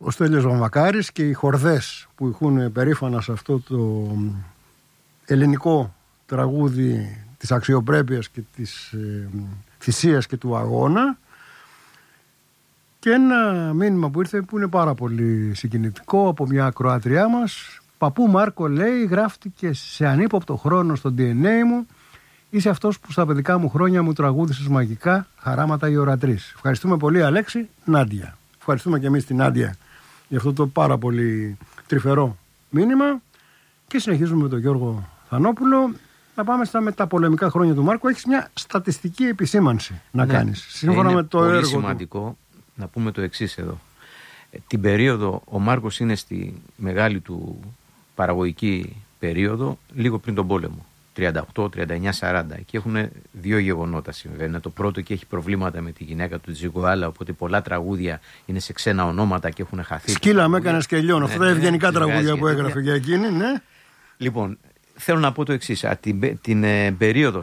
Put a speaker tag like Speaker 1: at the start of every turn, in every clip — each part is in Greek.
Speaker 1: ο Στέλιος Βαμβακάρης και οι χορδές που ηχούν περήφανα σε αυτό το ελληνικό τραγούδι της αξιοπρέπειας και της θυσίας και του αγώνα. Και ένα μήνυμα που ήρθε που είναι πάρα πολύ συγκινητικό από μια ακροάτριά μας. Παππού Μάρκο, λέει, γράφτηκε σε ανύποπτο χρόνο στο DNA μου. Είσαι αυτός που στα παιδικά μου χρόνια μου τραγούδησες μαγικά χαράματα η ορατρής. Ευχαριστούμε πολύ, Αλέξη. Νάντια. Ευχαριστούμε και εμείς την Νάντια για αυτό το πάρα πολύ τρυφερό μήνυμα. Και συνεχίζουμε με τον Γιώργο Θανόπουλο. Να πάμε στα μεταπολεμικά χρόνια του Μάρκο. Έχεις μια στατιστική επισήμανση να κάνεις. Σύμφωνα με το έργο του.
Speaker 2: Είναι πολύ σημαντικό να πούμε το εξής εδώ. Την περίοδο, ο Μάρκος είναι στη μεγάλη του παραγωγική περίοδο λίγο πριν τον πόλεμο. 38, 39, 40. Εκεί έχουν δύο γεγονότα συμβαίνουν. Το πρώτο, και έχει προβλήματα με τη γυναίκα του Τζιγκουάλα, οπότε πολλά τραγούδια είναι σε ξένα ονόματα και έχουν χαθεί.
Speaker 1: Σκύλα με έκανε και λιώνω. Αυτά τα ευγενικά τραγούδια που έγραφε για εκείνη, ναι.
Speaker 2: Λοιπόν, θέλω να πω το εξής. Την περίοδο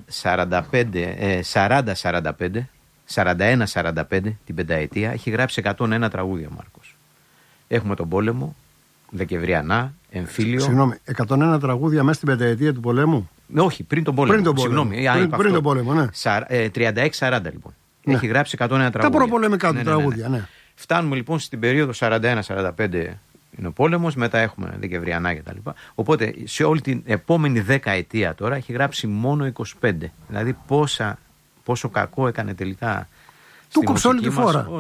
Speaker 2: 41-45, την πενταετία, έχει γράψει 101 τραγούδια ο Μάρκος. Έχουμε τον πόλεμο, Δεκεμβριανά, εμφύλιο.
Speaker 1: Συγγνώμη, 101 τραγούδια μέσα στην πενταετία του πολέμου.
Speaker 2: Όχι, πριν τον πόλεμο.
Speaker 1: Πριν τον πόλεμο, ναι.
Speaker 2: 36-40 λοιπόν. Ναι. Έχει γράψει 101 τραγούδια.
Speaker 1: Τα προπολεμικά του τραγούδια, ναι.
Speaker 2: Φτάνουμε λοιπόν στην περίοδο 41-45. Είναι ο πόλεμος, μετά έχουμε Δεκεμβριανά κτλ. Οπότε σε όλη την επόμενη 10 ετία τώρα έχει γράψει μόνο 25. Δηλαδή πόσο κακό έκανε τελικά.
Speaker 1: Του κόψε όλη τη φόρα.